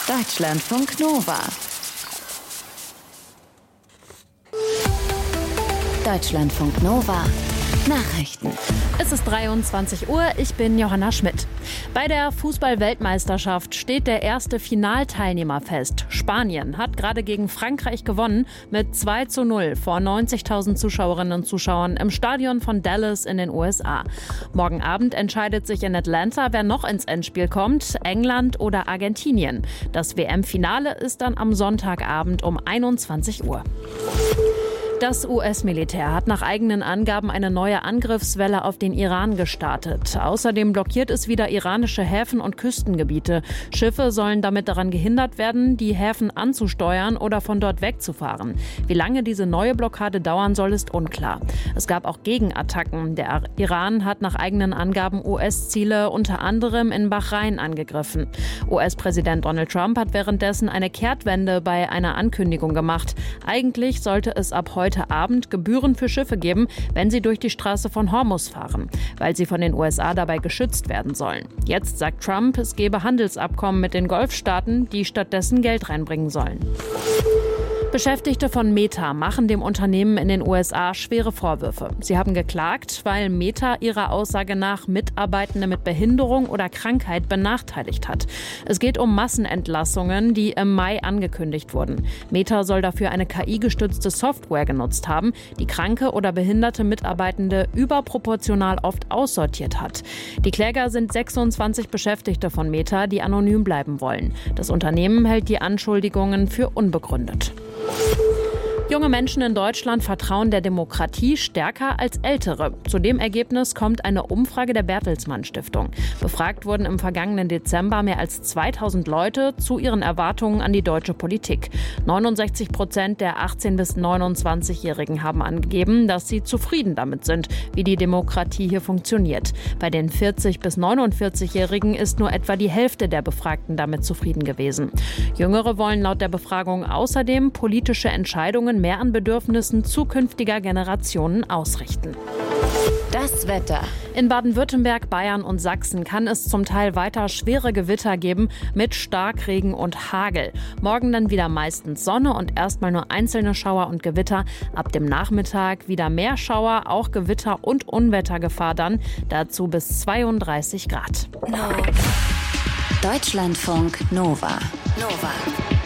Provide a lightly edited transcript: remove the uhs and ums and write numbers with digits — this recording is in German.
Deutschlandfunk Nova. Deutschlandfunk Nova. Nachrichten. Es ist 23 Uhr, ich bin Johanna Schmidt. Bei der Fußball-Weltmeisterschaft steht der erste Finalteilnehmer fest. Spanien hat gerade gegen Frankreich gewonnen mit 2:0 vor 90.000 Zuschauerinnen und Zuschauern im Stadion von Dallas in den USA. Morgen Abend entscheidet sich in Atlanta, wer noch ins Endspiel kommt, England oder Argentinien. Das WM-Finale ist dann am Sonntagabend um 21 Uhr. Das US-Militär hat nach eigenen Angaben eine neue Angriffswelle auf den Iran gestartet. Außerdem blockiert es wieder iranische Häfen und Küstengebiete. Schiffe sollen damit daran gehindert werden, die Häfen anzusteuern oder von dort wegzufahren. Wie lange diese neue Blockade dauern soll, ist unklar. Es gab auch Gegenattacken. Der Iran hat nach eigenen Angaben US-Ziele unter anderem in Bahrain angegriffen. US-Präsident Donald Trump hat währenddessen eine Kehrtwende bei einer Ankündigung gemacht. Eigentlich sollte es ab heute Abend Gebühren für Schiffe geben, wenn sie durch die Straße von Hormuz fahren, weil sie von den USA dabei geschützt werden sollen. Jetzt sagt Trump, es gebe Handelsabkommen mit den Golfstaaten, die stattdessen Geld reinbringen sollen. Beschäftigte von Meta machen dem Unternehmen in den USA schwere Vorwürfe. Sie haben geklagt, weil Meta ihrer Aussage nach Mitarbeitende mit Behinderung oder Krankheit benachteiligt hat. Es geht um Massenentlassungen, die im Mai angekündigt wurden. Meta soll dafür eine KI-gestützte Software genutzt haben, die kranke oder behinderte Mitarbeitende überproportional oft aussortiert hat. Die Kläger sind 26 Beschäftigte von Meta, die anonym bleiben wollen. Das Unternehmen hält die Anschuldigungen für unbegründet. Junge Menschen in Deutschland vertrauen der Demokratie stärker als ältere. Zu dem Ergebnis kommt eine Umfrage der Bertelsmann Stiftung. Befragt wurden im vergangenen Dezember mehr als 2000 Leute zu ihren Erwartungen an die deutsche Politik. 69% der 18- bis 29-Jährigen haben angegeben, dass sie zufrieden damit sind, wie die Demokratie hier funktioniert. Bei den 40- bis 49-Jährigen ist nur etwa die Hälfte der Befragten damit zufrieden gewesen. Jüngere wollen laut der Befragung außerdem politische Entscheidungen mehr an Bedürfnissen zukünftiger Generationen ausrichten. Das Wetter. In Baden-Württemberg, Bayern und Sachsen kann es zum Teil weiter schwere Gewitter geben mit Starkregen und Hagel. Morgen dann wieder meistens Sonne und erstmal nur einzelne Schauer und Gewitter. Ab dem Nachmittag wieder mehr Schauer, auch Gewitter und Unwettergefahr dann. Dazu bis 32 Grad. Deutschlandfunk Nova.